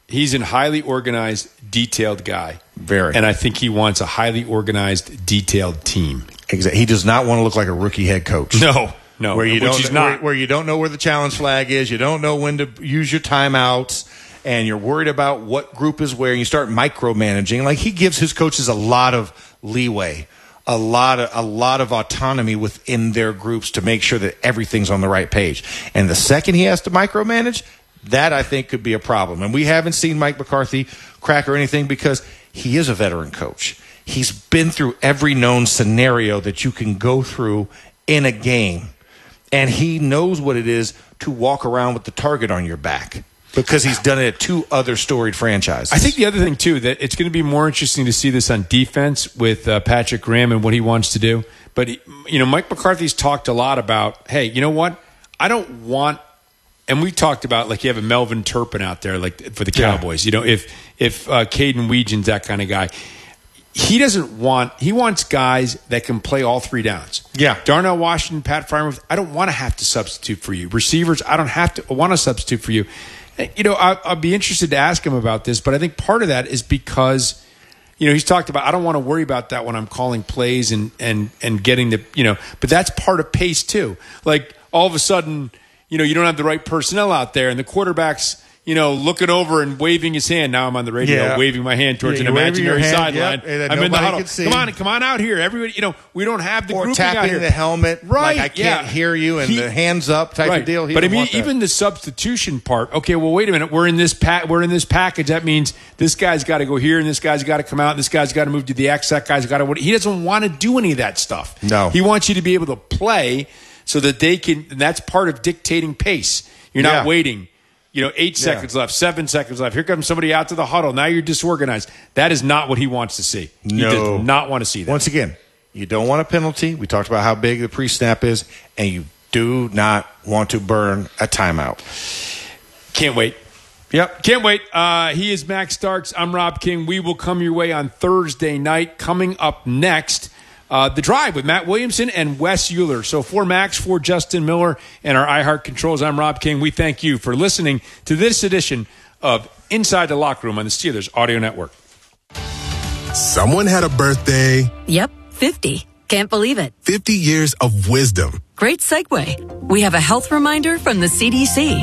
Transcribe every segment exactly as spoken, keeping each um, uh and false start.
He's a highly organized, detailed guy. Very. And I think he wants a highly organized, detailed team. Exactly. He does not want to look like a rookie head coach. No, no. Where you which don't he's not. Where, where you don't know where the challenge flag is, you don't know when to use your timeouts, and you're worried about what group is where, and you start micromanaging. Like, he gives his coaches a lot of leeway, a lot of a lot of autonomy within their groups to make sure that everything's on the right page. And the second he has to micromanage, that I think could be a problem. And we haven't seen Mike McCarthy crack or anything because he is a veteran coach. He's been through every known scenario that you can go through in a game. And he knows what it is to walk around with the target on your back because he's done it at two other storied franchises. I think the other thing, too, that it's going to be more interesting to see this on defense with uh, Patrick Graham and what he wants to do. But, you know, Mike McCarthy's talked a lot about, hey, you know what? I don't want – and we talked about, like, you have a Melvin Turpin out there, like, for the Cowboys. Yeah. You know, if, if uh, Caden Weejan's that kind of guy – he doesn't want – he wants guys that can play all three downs. Yeah. Darnell Washington, Pat Freiermuth, I don't want to have to substitute for you. Receivers, I don't have to – I want to substitute for you. You know, I, I'll be interested to ask him about this, but I think part of that is because, you know, he's talked about, I don't want to worry about that when I'm calling plays and, and, and getting the, you know, but that's part of pace too. Like, all of a sudden, you know, you don't have the right personnel out there and the quarterback's, you know, looking over and waving his hand. Now I'm on the radio, yeah. waving my hand towards yeah, an imaginary sideline. Yep, I'm in the huddle. Come on, come on out here. Everybody, you know, we don't have the or grouping tapping out here. the helmet, right? Like I can't yeah. hear you, and he, the hands up type right. of deal. He but I mean, want that. even the substitution part. Okay, well, wait a minute. We're in this pack. We're in this package. That means this guy's got to go here, and this guy's got to come out. And this guy's got to move to the X. That guy's got to. He doesn't want to do any of that stuff. No, he wants you to be able to play so that they can. And that's part of dictating pace. You're not yeah. waiting. You know, eight yeah. seconds left, seven seconds left. Here comes somebody out to the huddle. Now you're disorganized. That is not what he wants to see. No. He does not want to see that. Once again, you don't want a penalty. We talked about how big the pre-snap is, and you do not want to burn a timeout. Can't wait. Yep. Can't wait. Uh, he is Max Starks. I'm Rob King. We will come your way on Thursday night. Coming up next, Uh, The Drive with Matt Williamson and Wes Euler. So for Max, for Justin Miller, and our iHeart Controls, I'm Rob King. We thank you for listening to this edition of Inside the Locker Room on the Steelers Audio Network. Someone had a birthday. Yep, fifty. Can't believe it. fifty years of wisdom. Great segue. We have a health reminder from the C D C.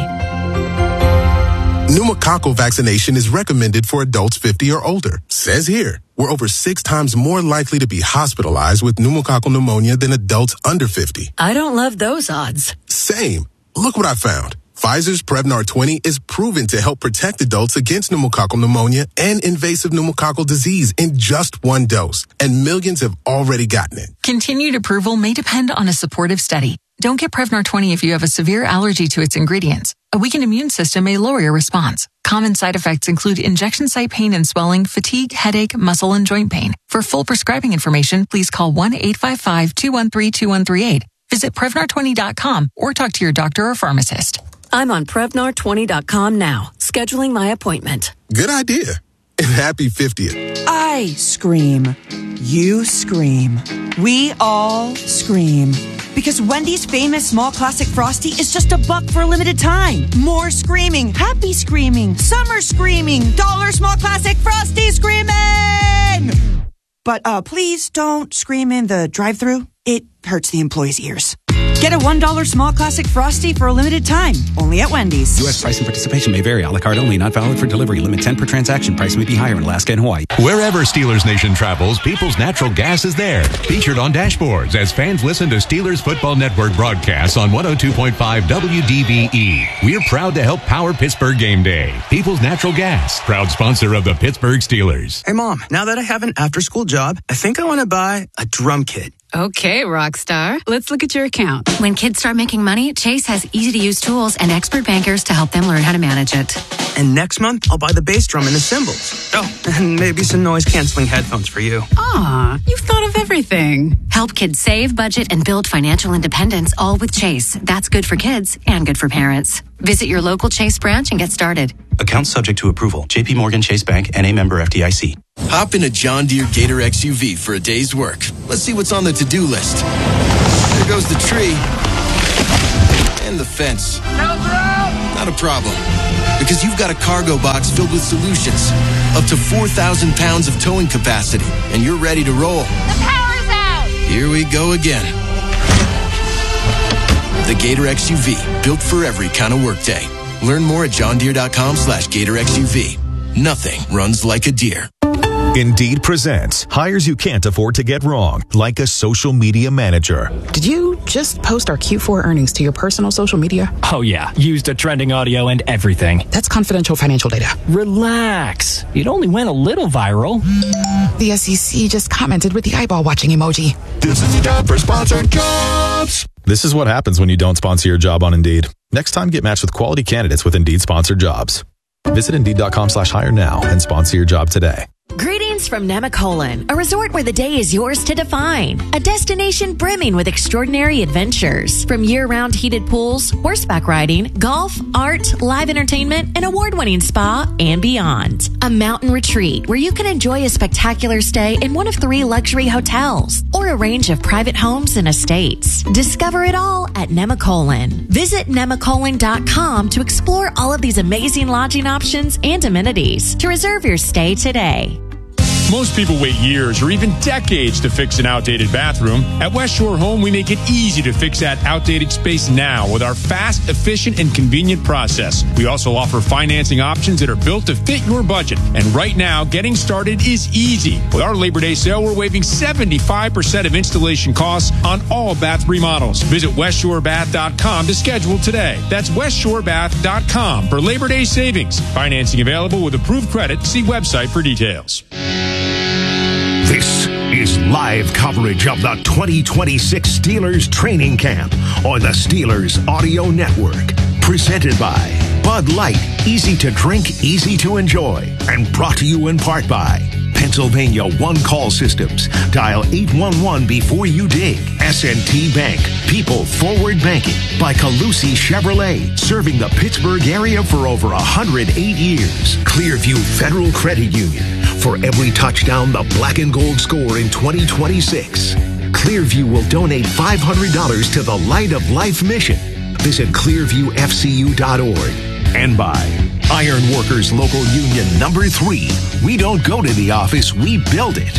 Pneumococcal vaccination is recommended for adults fifty or older. Says here, we're over six times more likely to be hospitalized with pneumococcal pneumonia than adults under fifty. I don't love those odds. Same. Look what I found. Pfizer's Prevnar twenty is proven to help protect adults against pneumococcal pneumonia and invasive pneumococcal disease in just one dose. And millions have already gotten it. Continued approval may depend on a supportive study. Don't get Prevnar twenty if you have a severe allergy to its ingredients. A weakened immune system may lower your response. Common side effects include injection site pain and swelling, fatigue, headache, muscle, and joint pain. For full prescribing information, please call one eight five five, two one three, two one three eight. Visit Prevnar twenty dot com or talk to your doctor or pharmacist. I'm on Prevnar twenty dot com now, scheduling my appointment. Good idea. And happy fiftieth. I scream. You scream. We all scream. Because Wendy's famous small classic Frosty is just a buck for a limited time. More screaming, happy screaming, summer screaming, dollar small classic Frosty screaming! But uh, please don't scream in the drive-thru. It hurts the employees' ears. Get a one dollar small classic Frosty for a limited time, only at Wendy's. U S price and participation may vary. A la carte only, not valid for delivery. Limit ten per transaction. Price may be higher in Alaska and Hawaii. Wherever Steelers Nation travels, People's Natural Gas is there. Featured on dashboards as fans listen to Steelers Football Network broadcasts on one oh two point five W D V E. We're proud to help power Pittsburgh game day. People's Natural Gas, proud sponsor of the Pittsburgh Steelers. Hey, Mom, now that I have an after-school job, I think I want to buy a drum kit. Okay, Rockstar. Let's look at your account. When kids start making money, Chase has easy-to-use tools and expert bankers to help them learn how to manage it. And next month, I'll buy the bass drum and the cymbals. Oh, and maybe some noise-canceling headphones for you. Aw, you've thought of everything. Help kids save, budget, and build financial independence, all with Chase. That's good for kids and good for parents. Visit your local Chase branch and get started. Account subject to approval. J P Morgan Chase Bank, N A member F D I C. Hop in a John Deere Gator X U V for a day's work. Let's see what's on the to-do list. There goes the tree. And the fence. Not a problem. Because you've got a cargo box filled with solutions. Up to four thousand pounds of towing capacity. And you're ready to roll. The power's out! Here we go again. The Gator X U V. Built for every kind of workday. Learn more at johndeere.com slash Gator X U V. Nothing runs like a deer. Indeed presents hires you can't afford to get wrong, like a social media manager. Did you just post our Q four earnings to your personal social media? Oh, yeah. Used a trending audio and everything. That's confidential financial data. Relax. It only went a little viral. The S E C just commented with the eyeball watching emoji. This is the job for sponsored jobs. This is what happens when you don't sponsor your job on Indeed. Next time, get matched with quality candidates with Indeed sponsored jobs. Visit Indeed.com slash hire now and sponsor your job today. Greetings from Nemacolin, a resort where the day is yours to define. A destination brimming with extraordinary adventures. From year-round heated pools, horseback riding, golf, art, live entertainment, and award-winning spa, and beyond. A mountain retreat where you can enjoy a spectacular stay in one of three luxury hotels, or a range of private homes and estates. Discover it all at Nemacolin. Visit Nemacolin dot com to explore all of these amazing lodging options and amenities. To reserve your stay today. Most people wait years or even decades to fix an outdated bathroom. At West Shore Home, we make it easy to fix that outdated space now with our fast, efficient, and convenient process. We also offer financing options that are built to fit your budget. And right now, getting started is easy. With our Labor Day sale, we're waiving seventy-five percent of installation costs on all bath remodels. Visit west shore bath dot com to schedule today. That's west shore bath dot com for Labor Day savings. Financing available with approved credit. See website for details. This is live coverage of the twenty twenty-six Steelers training camp on the Steelers Audio Network. Presented by Bud Light, easy to drink, easy to enjoy. And brought to you in part by Pennsylvania One Call Systems. Dial eight one one before you dig. S and T Bank, people forward banking. By Calusi Chevrolet, serving the Pittsburgh area for over one hundred eight years. Clearview Federal Credit Union. For every touchdown the black and gold score in twenty twenty-six, Clearview will donate five hundred dollars to the Light of Life mission. Visit clearview f c u dot org. And by Iron Workers Local Union Number three. We don't go to the office, we build it.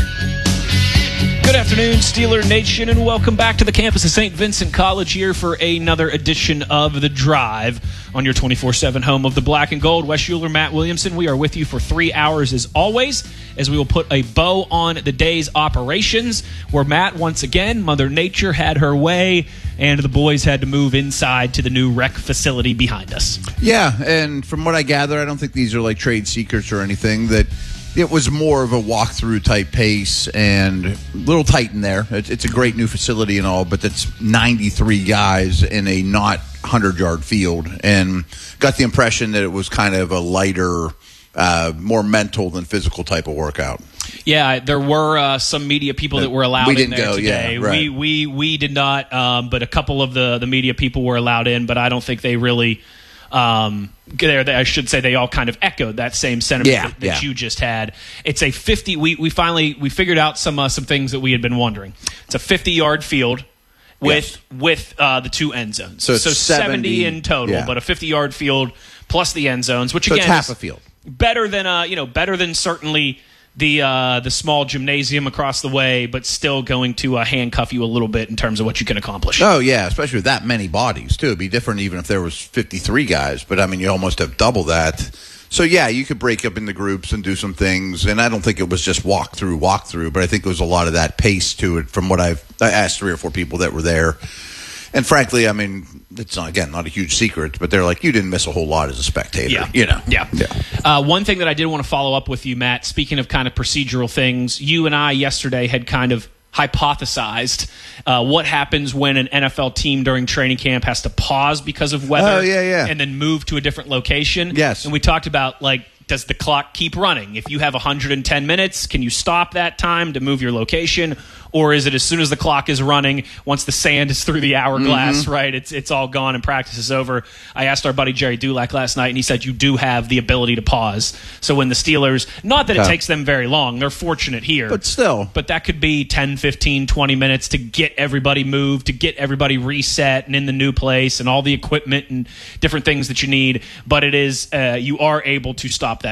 Good afternoon, Steeler Nation, and welcome back to the campus of Saint Vincent College here for another edition of The Drive on your twenty-four seven home of the black and gold. Wes Schuler, Matt Williamson, we are with you for three hours as always, as we will put a bow on the day's operations, where Matt, once again, Mother Nature had her way, and the boys had to move inside to the new rec facility behind us. Yeah, and from what I gather, I don't think these are like trade secrets or anything, that it was more of a walkthrough type pace and a little tight in there. It's, it's a great new facility and all, but that's ninety-three guys in a not hundred-yard field, and got the impression that it was kind of a lighter, uh, more mental than physical type of workout. Yeah, there were uh, some media people that were allowed we in didn't there go, today. Yeah, right. We we we did not, um, but a couple of the, the media people were allowed in, but I don't think they really um, there. I should say they all kind of echoed that same sentiment yeah, that, that yeah. you just had. It's a fifty. We we finally we figured out some uh, some things that we had been wondering. It's a fifty-yard field with yes. with uh, the two end zones. So, so seventy, seventy in total, yeah. but a fifty-yard field plus the end zones, which so again it's half is a field. Better than uh you know better than certainly the uh, the small gymnasium across the way, but still going to uh, handcuff you a little bit in terms of what you can accomplish. Oh, yeah, especially with that many bodies, too. It'd be different even if there was fifty-three guys, but, I mean, you almost have double that. So, yeah, you could break up into groups and do some things, and I don't think it was just walk through, walk through, but I think there was a lot of that pace to it from what I've I asked three or four people that were there. And frankly, I mean, it's not, again, not a huge secret, but they're like, you didn't miss a whole lot as a spectator. Yeah. You know? Yeah. yeah. Uh, one thing that I did want to follow up with you, Matt, speaking of kind of procedural things, you and I yesterday had kind of hypothesized uh, what happens when an N F L team during training camp has to pause because of weather oh, yeah, yeah. and then move to a different location. Yes. And we talked about, like, does the clock keep running? If you have one hundred ten minutes, can you stop that time to move your location? Or is it as soon as the clock is running, once the sand is through the hourglass, Mm-hmm. right, it's it's all gone and practice is over? I asked our buddy Jerry Dulac last night, and he said you do have the ability to pause. So when the Steelers, not that it Okay. takes them very long, they're fortunate here. But still. But that could be ten, fifteen, twenty minutes to get everybody moved, to get everybody reset and in the new place and all the equipment and different things that you need. But it is, uh, you are able to stop that